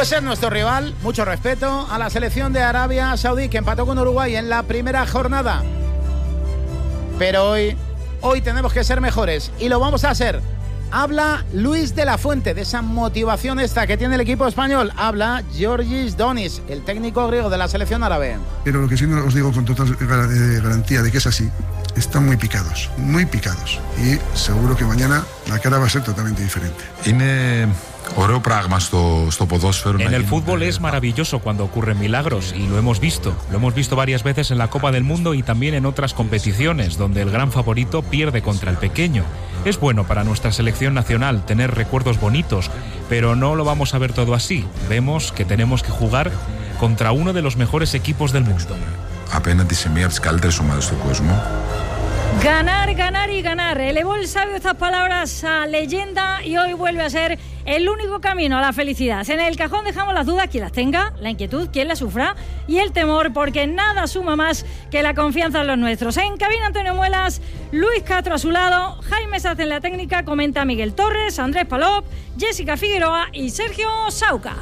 Pues es nuestro rival, mucho respeto a la selección de Arabia Saudí, que empató con Uruguay en la primera jornada. Pero hoy tenemos que ser mejores y lo vamos a ser. Habla Luis de la Fuente de esa motivación esta que tiene el equipo español. Habla Giorgis Donis, el técnico griego de la selección árabe. Pero lo que sí os digo con total garantía de que es así, están muy picados. Y seguro que mañana la cara va a ser totalmente diferente. En el fútbol es maravilloso cuando ocurren milagros y lo hemos visto varias veces en la Copa del Mundo y también en otras competiciones donde el gran favorito pierde contra el pequeño. Es bueno para nuestra selección nacional tener recuerdos bonitos, pero no lo vamos a ver todo así. Vemos que tenemos que jugar contra uno de los mejores equipos del mundo. Ganar, ganar y ganar. Elevó el sabio estas palabras a leyenda y hoy vuelve a ser el único camino a la felicidad. En el cajón dejamos las dudas, quien las tenga, la inquietud, quien las sufra y el temor, porque nada suma más que la confianza en los nuestros. En cabina Antonio Muelas, Luis Castro a su lado, Jaime Saz en la técnica, comenta Miguel Torres, Andrés Palop, Jessica Figueroa y Sergio Sauca.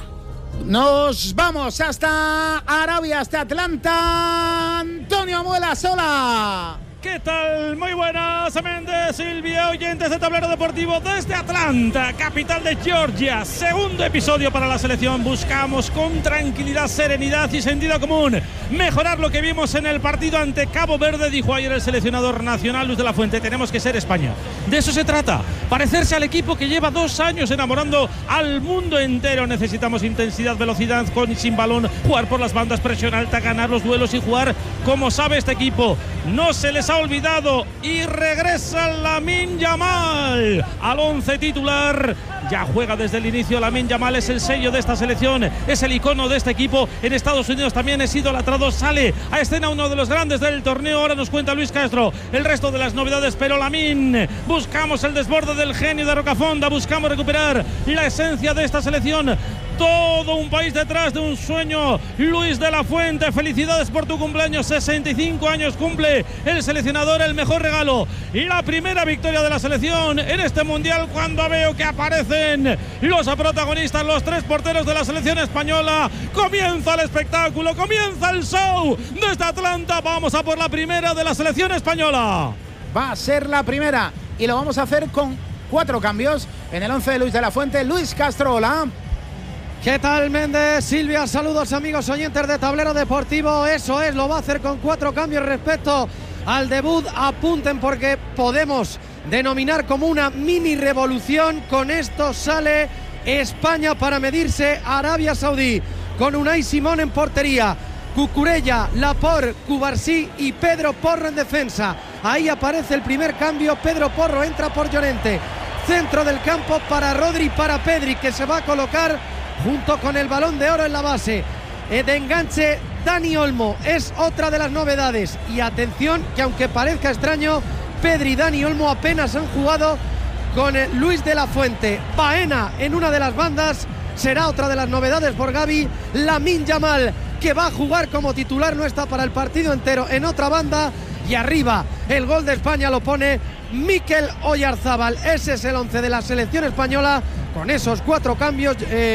Nos vamos hasta Arabia, hasta Atlanta. Antonio Muelas, hola. ¿Qué tal? Muy buenas, Méndez, Silvia, oyentes de Tablero Deportivo desde Atlanta, capital de Georgia. Segundo episodio para la selección. Buscamos con tranquilidad, serenidad y sentido común mejorar lo que vimos en el partido ante Cabo Verde, dijo ayer el seleccionador nacional Luis de la Fuente. Tenemos que ser España. De eso se trata. Parecerse al equipo que lleva 2 años enamorando al mundo entero. Necesitamos intensidad, velocidad con y sin balón, jugar por las bandas, presión alta, ganar los duelos y jugar como sabe este equipo. No se les ha olvidado y regresa Lamine Yamal al 11 titular. Ya juega desde el inicio. Lamine Yamal es el sello de esta selección, es el icono de este equipo. En Estados Unidos también es idolatrado. Sale a escena uno de los grandes del torneo. Ahora nos cuenta Luis Castro el resto de las novedades, pero Lamine, buscamos el desborde del genio de Rocafonda, buscamos recuperar la esencia de esta selección. Todo un país detrás de un sueño. Luis de la Fuente, felicidades por tu cumpleaños. 65 años cumple el seleccionador. El mejor regalo y la primera victoria de la selección en este mundial, cuando veo que aparecen los protagonistas, los 3 porteros de la selección española. Comienza el espectáculo, comienza el show desde Atlanta. Vamos a por la primera de la selección española. Va a ser la primera y lo vamos a hacer con 4 cambios en el 11 de Luis de la Fuente. Luis Castro, hola. ¿Qué tal, Méndez? Silvia, saludos amigos oyentes de Tablero Deportivo. Eso es, lo va a hacer con 4 cambios respecto al debut. Apunten porque podemos denominar como una mini revolución. Con esto sale España para medirse a Arabia Saudí, con Unai Simón en portería, Cucurella, Laporte, Cubarsí y Pedro Porro en defensa. Ahí aparece el primer cambio. Pedro Porro entra por Llorente. Centro del campo para Rodri, para Pedri, que se va a colocar junto con el Balón de Oro en la base. De enganche, Dani Olmo es otra de las novedades. Y atención, que aunque parezca extraño, Pedri y Dani Olmo apenas han jugado con Luis de la Fuente. Baena en una de las bandas será otra de las novedades por Gavi. Lamine Yamal, que va a jugar como titular, no está para el partido entero, en otra banda. Y arriba, el gol de España lo pone Mikel Oyarzábal. Ese es el 11 de la selección española, con esos 4 cambios.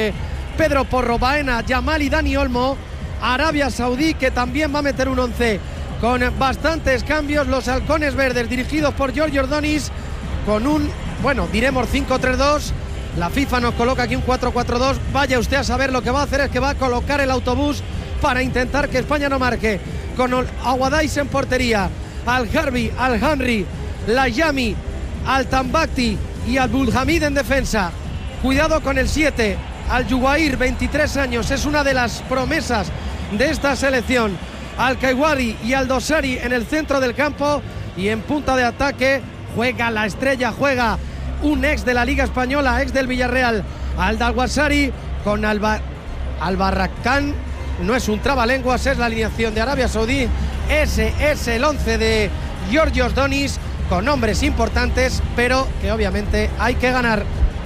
Pedro Porro, Baena, Yamal y Dani Olmo. Arabia Saudí, que también va a meter un 11 con bastantes cambios. Los halcones verdes, dirigidos por Giorgio Donis, con un, diremos 5-3-2. La FIFA nos coloca aquí un 4-4-2. Vaya usted a saber lo que va a hacer, es que va a colocar el autobús para intentar que España no marque. Con Aguadais en portería, Al-Harbi, Al-Henry, Layami, Al-Tambakti y Al-Bulhamid en defensa. Cuidado con el 7, Al-Juwair, 23 años, es una de las promesas de esta selección. Al-Kaiwari y Al-Dosari en el centro del campo, y en punta de ataque juega la estrella, juega un ex de la Liga Española, ex del Villarreal, Al-Dalwasari, con Al-Barrakán. No es un trabalenguas, es la alineación de Arabia Saudí. Ese es el 11 de Giorgio Donis, con nombres importantes, pero que obviamente hay que ganar.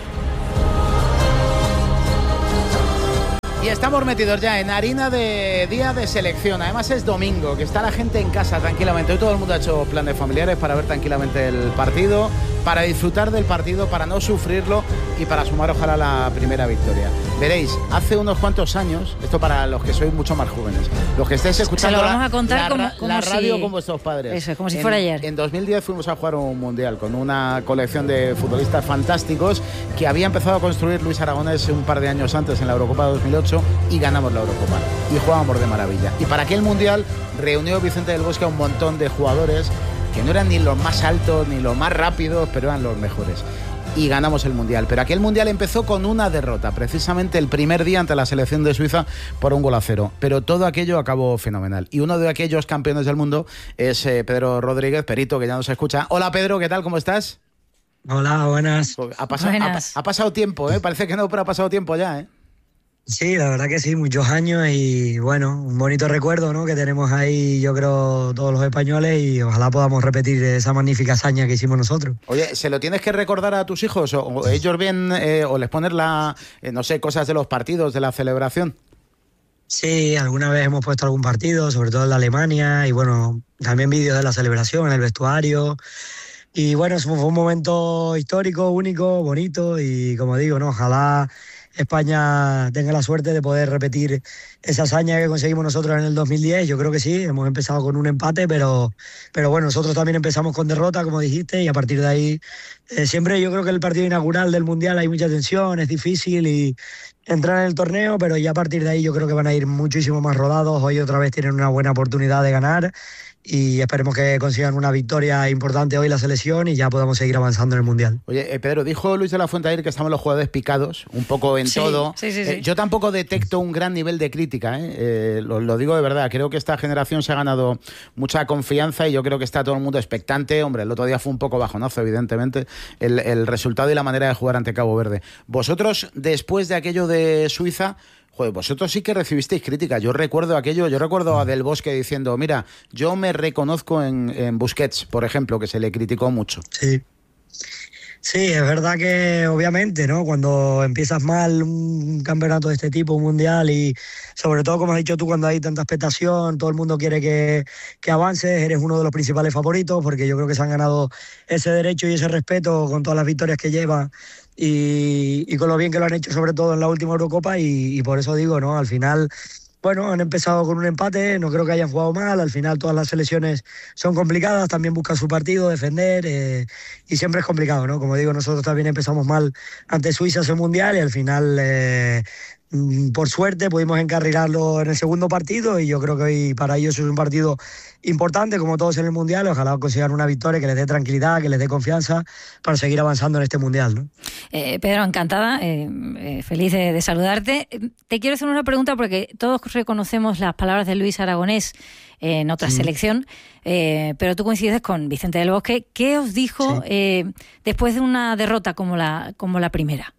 Y estamos metidos ya en harina de día de selección. Además es domingo, que está la gente en casa tranquilamente. Hoy todo el mundo ha hecho planes familiares para ver tranquilamente el partido. para disfrutar del partido, para no sufrirlo y para sumar ojalá la primera victoria. Veréis, hace unos cuantos años, esto para los que sois mucho más jóvenes, los que estéis escuchando se lo vamos a contar como la radio si, con vuestros padres. Eso, como si fuera ayer. En 2010 fuimos a jugar un mundial con una colección de futbolistas fantásticos que había empezado a construir Luis Aragonés un par de años antes en la Eurocopa de 2008 y ganamos la Eurocopa y jugábamos de maravilla. Y para aquel mundial reunió Vicente del Bosque a un montón de jugadores que no eran ni los más altos ni los más rápidos, pero eran los mejores. Y ganamos el Mundial. Pero aquel Mundial empezó con una derrota, precisamente el primer día ante la selección de Suiza por 1-0. Pero todo aquello acabó fenomenal. Y uno de aquellos campeones del mundo es Pedro Rodríguez, Perito, que ya nos escucha. Hola Pedro, ¿qué tal? ¿Cómo estás? Hola, buenas. Ha pasado tiempo, ¿eh? Parece que no, pero ha pasado tiempo ya, ¿eh? Sí, la verdad que sí, muchos años y bueno, un bonito recuerdo, ¿no? Que tenemos ahí, yo creo, todos los españoles y ojalá podamos repetir esa magnífica hazaña que hicimos nosotros. Oye, ¿se lo tienes que recordar a tus hijos o ellos ven o les pones no sé, cosas de los partidos, de la celebración? Sí, alguna vez hemos puesto algún partido, sobre todo en la Alemania y bueno, también vídeos de la celebración en el vestuario. Y bueno, fue un momento histórico, único, bonito y como digo, ¿no? Ojalá España tenga la suerte de poder repetir esa hazaña que conseguimos nosotros en el 2010. Yo creo que sí, hemos empezado con un empate, pero bueno, nosotros también empezamos con derrota, como dijiste, y a partir de ahí, siempre yo creo que el partido inaugural del Mundial hay mucha tensión, es difícil y entrar en el torneo, pero ya a partir de ahí yo creo que van a ir muchísimo más rodados. Hoy otra vez tienen una buena oportunidad de ganar y esperemos que consigan una victoria importante hoy la selección y ya podamos seguir avanzando en el Mundial. Oye, Pedro, dijo Luis de la Fuente ayer que estamos los jugadores picados, un poco en todo. Sí. Yo tampoco detecto un gran nivel de crítica, lo digo de verdad. Creo que esta generación se ha ganado mucha confianza y yo creo que está todo el mundo expectante. Hombre, el otro día fue un poco bajonazo, evidentemente, el resultado y la manera de jugar ante Cabo Verde. Vosotros, después de aquello de Suiza, joder, vosotros sí que recibisteis críticas. Yo recuerdo a Del Bosque diciendo, mira, yo me reconozco en Busquets, por ejemplo, que se le criticó mucho. Sí, es verdad que obviamente, ¿no? Cuando empiezas mal un campeonato de este tipo, un mundial y sobre todo, como has dicho tú, cuando hay tanta expectación, todo el mundo quiere que avances, eres uno de los principales favoritos porque yo creo que se han ganado ese derecho y ese respeto con todas las victorias que llevan y con lo bien que lo han hecho sobre todo en la última Eurocopa y por eso digo, ¿no? Al final, bueno, han empezado con un empate, no creo que hayan jugado mal, al final todas las selecciones son complicadas, también buscan su partido, defender y siempre es complicado, ¿no? Como digo, nosotros también empezamos mal ante Suiza ese Mundial y al final, por suerte, pudimos encarrilarlo en el segundo partido y yo creo que hoy para ellos es un partido importante, como todos en el Mundial. Ojalá consigan una victoria que les dé tranquilidad, que les dé confianza para seguir avanzando en este Mundial, ¿no? Pedro, encantada, feliz de saludarte. Te quiero hacer una pregunta porque todos reconocemos las palabras de Luis Aragonés en otra selección, pero tú coincides con Vicente del Bosque. ¿Qué os dijo después de una derrota como la primera?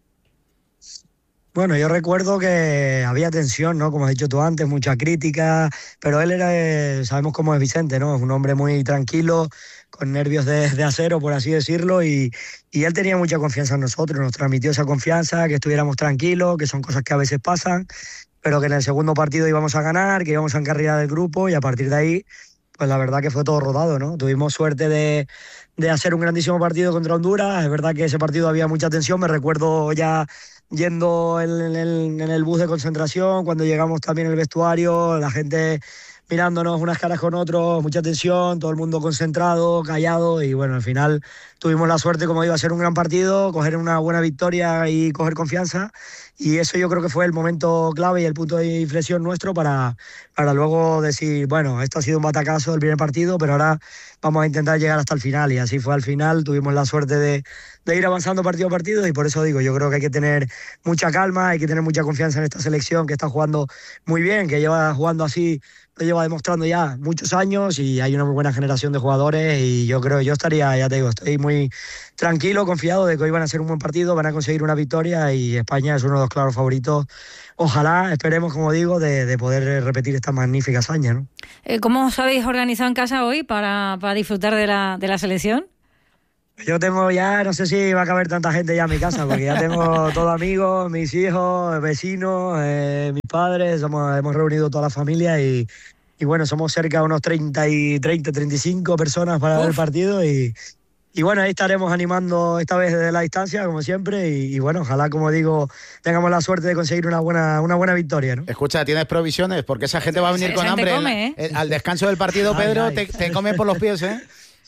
Bueno, yo recuerdo que había tensión, ¿no? Como has dicho tú antes, mucha crítica, pero él era, sabemos cómo es Vicente, ¿no? Es un hombre muy tranquilo, con nervios de acero, por así decirlo, y él tenía mucha confianza en nosotros, nos transmitió esa confianza, que estuviéramos tranquilos, que son cosas que a veces pasan, pero que en el segundo partido íbamos a ganar, que íbamos a encarrilar el grupo y a partir de ahí, pues la verdad que fue todo rodado, ¿no? Tuvimos suerte de hacer un grandísimo partido contra Honduras, es verdad que ese partido había mucha tensión, me recuerdo ya yendo en el bus de concentración, cuando llegamos también al vestuario, la gente mirándonos unas caras con otros, mucha tensión, todo el mundo concentrado, callado y bueno, al final tuvimos la suerte, como iba a ser un gran partido, coger una buena victoria y coger confianza y eso yo creo que fue el momento clave y el punto de inflexión nuestro para luego decir, bueno, esto ha sido un batacazo del primer partido, pero ahora vamos a intentar llegar hasta el final y así fue al final, tuvimos la suerte de ir avanzando partido a partido y por eso digo, yo creo que hay que tener mucha calma, hay que tener mucha confianza en esta selección que está jugando muy bien, que lleva jugando así, lo lleva demostrando ya muchos años y hay una muy buena generación de jugadores y yo creo, yo estaría, ya te digo, estoy muy tranquilo, confiado de que hoy van a ser un buen partido, van a conseguir una victoria y España es uno de los claros favoritos. Ojalá, esperemos, como digo, de poder repetir esta magnífica hazaña, ¿no? ¿Cómo os habéis organizado en casa hoy para disfrutar de la selección? Yo tengo ya, no sé si va a caber tanta gente ya en mi casa, porque ya tengo todos amigos, mis hijos, vecinos, mis padres, hemos reunido toda la familia y bueno, somos cerca de unos 35 personas para ver el partido y bueno, ahí estaremos animando esta vez desde la distancia, como siempre, y bueno, ojalá, como digo, tengamos la suerte de conseguir una buena victoria, ¿no? Escucha, ¿tienes provisiones? Porque esa gente va a venir con hambre. Come, al descanso del partido, Pedro, te comen por los pies, ¿eh?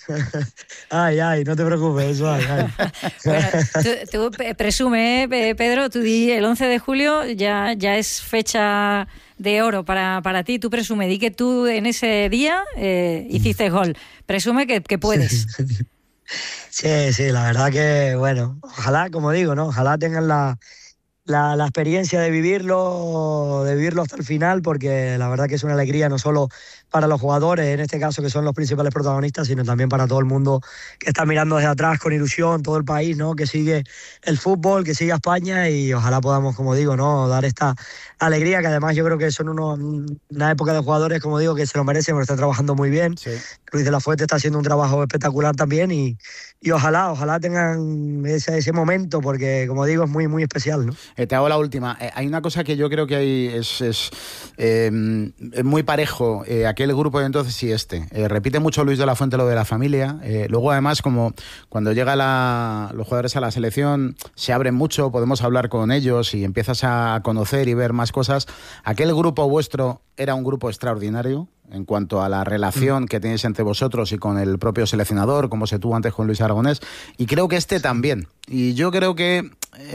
Ay, no te preocupes, eso ay. Bueno, tú presume, Pedro, tú di el 11 de julio ya es fecha de oro para ti. Tú presume, di que tú en ese día hiciste gol. Presume que puedes. Sí, la verdad que, bueno, ojalá, como digo, ¿no? Ojalá tengan la experiencia de vivirlo hasta el final, porque la verdad que es una alegría no solo para los jugadores, en este caso que son los principales protagonistas, sino también para todo el mundo que está mirando desde atrás con ilusión, todo el país, ¿no? Que sigue el fútbol, que sigue a España, y ojalá podamos, como digo, ¿no? Dar esta alegría, que además yo creo que son una época de jugadores, como digo, que se lo merecen, porque están trabajando muy bien. Sí. Luis de la Fuente está haciendo un trabajo espectacular también, y ojalá tengan ese momento, porque, como digo, es muy, muy especial, ¿no? Te hago la última. Hay una cosa que yo creo que hay es muy parejo, aquel grupo de entonces y este. Repite mucho Luis de la Fuente lo de la familia. Luego, además, como cuando llegan los jugadores a la selección, se abren mucho, podemos hablar con ellos y empiezas a conocer y ver más cosas. Aquel grupo vuestro era un grupo extraordinario en cuanto a la relación que tenéis entre vosotros y con el propio seleccionador, como se tuvo antes con Luis Aragonés, y creo que este también. Y yo creo que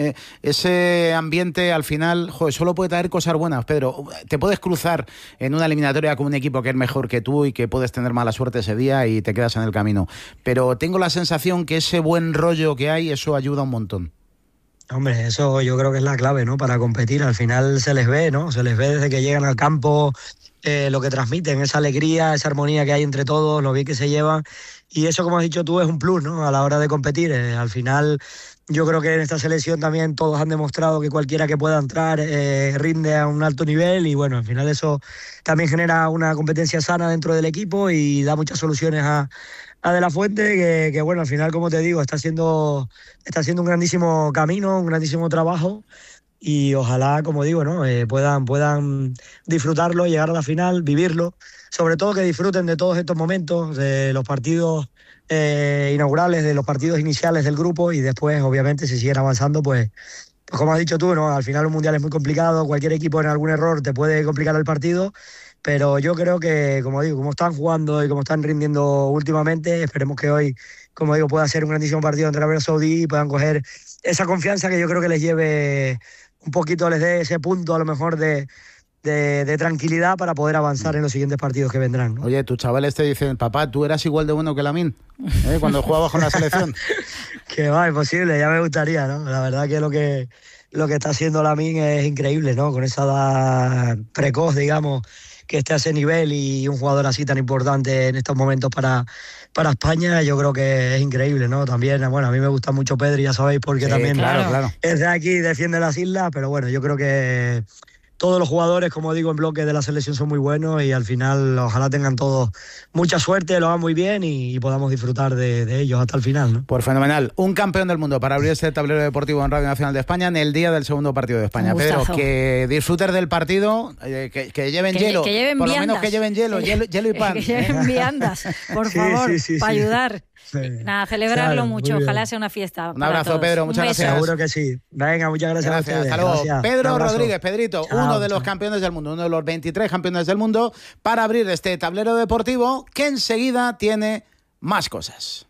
ese ambiente al final, solo puede traer cosas buenas, Pedro. Te puedes cruzar en una eliminatoria con un equipo que es mejor que tú y que puedes tener mala suerte ese día y te quedas en el camino. Pero tengo la sensación que ese buen rollo que hay, eso ayuda un montón. Hombre, eso yo creo que es la clave, ¿no? Para competir. Al final se les ve, ¿no? Se les ve desde que llegan al campo, lo que transmiten, esa alegría, esa armonía que hay entre todos, lo bien que se llevan. Y eso, como has dicho tú, es un plus, ¿no? A la hora de competir. Al final, yo creo que en esta selección también todos han demostrado que cualquiera que pueda entrar rinde a un alto nivel, y bueno, al final eso también genera una competencia sana dentro del equipo y da muchas soluciones a De la Fuente, que bueno, al final, como te digo, está haciendo un grandísimo camino, un grandísimo trabajo, y ojalá, como digo, ¿no? Puedan disfrutarlo, llegar a la final, vivirlo, sobre todo que disfruten de todos estos momentos, de los partidos inaugurales, de los partidos iniciales del grupo, y después, obviamente, si siguen avanzando, pues como has dicho tú, ¿no? Al final un mundial es muy complicado, cualquier equipo en algún error te puede complicar el partido, pero yo creo que, como digo, como están jugando y como están rindiendo últimamente, esperemos que hoy, como digo, pueda ser un grandísimo partido entre Arabia Saudí y puedan coger esa confianza que yo creo que les lleve un poquito, les dé ese punto a lo mejor de tranquilidad para poder avanzar en los siguientes partidos que vendrán, ¿no? Oye, tus chavales te dicen, papá, ¿tú eras igual de bueno que Lamine cuando jugabas con la selección? Que va, imposible, ya me gustaría, ¿no? La verdad que lo que está haciendo Lamine es increíble, ¿no? Con esa edad precoz, digamos, que esté a ese nivel, y un jugador así tan importante en estos momentos para España, yo creo que es increíble, ¿no? También, bueno, a mí me gusta mucho Pedri, ya sabéis, porque sí, también claro. Es de aquí, defiende las islas, pero bueno, yo creo que todos los jugadores, como digo, en bloque de la selección son muy buenos, y al final ojalá tengan todos mucha suerte, lo hagan muy bien y podamos disfrutar de ellos hasta el final, ¿no? Pues fenomenal. Un campeón del mundo para abrir este tablero deportivo en Radio Nacional de España en el día del segundo partido de España. Pedro, que disfrutes del partido, que lleven hielo, que lleven por viandas. lo menos que lleven hielo y pan. Que lleven viandas, por favor, para ayudar. Sí. Nada, celebrarlo Claro, mucho, ojalá sea una fiesta. Un abrazo, todos. Pedro, muchas gracias. Seguro que sí. Venga, muchas gracias a ustedes. Hasta luego. Gracias. Pedro Rodríguez, Pedrito, Chao, uno de los chao. campeones del mundo, uno de los 23 campeones del mundo, para abrir este tablero deportivo que enseguida tiene más cosas.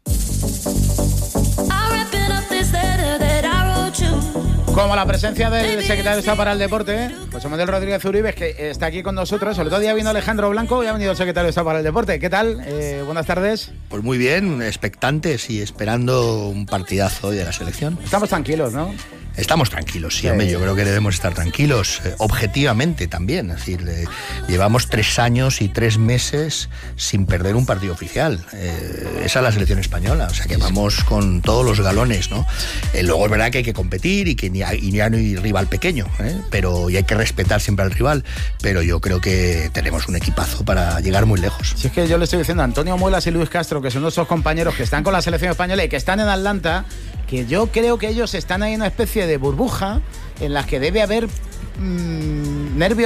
Como la presencia del secretario de Estado para el Deporte, José Manuel Rodríguez Uribe, que está aquí con nosotros. El otro día vino Alejandro Blanco y ha venido el secretario de Estado para el Deporte. ¿Qué tal? Buenas tardes. Pues muy bien, expectantes y esperando un partidazo hoy de la selección. Estamos tranquilos, ¿no? Estamos tranquilos, sí, hombre, yo creo que debemos estar tranquilos, objetivamente también. Es decir, llevamos 3 años y 3 meses sin perder un partido oficial. Esa es la selección española, o sea que vamos con todos los galones, ¿no? Luego es verdad que hay que competir y que ya no hay rival pequeño, pero y hay que respetar siempre al rival, pero yo creo que tenemos un equipazo para llegar muy lejos. Si es que yo le estoy diciendo a Antonio Muelas y Luis Castro, que son nuestros compañeros que están con la selección española y que están en Atlanta, que yo creo que ellos están ahí en una especie de burbuja en la que debe haber nervios